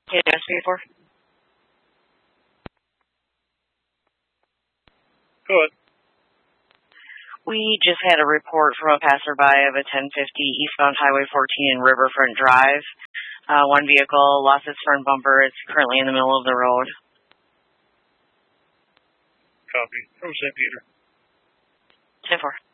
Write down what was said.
KS 4. Go ahead. We just had a report from a passerby of a 1050 eastbound Highway 14 in Riverfront Drive. One vehicle lost its front bumper. It's currently in the middle of the road. Copy. From St. Peter. 10-4.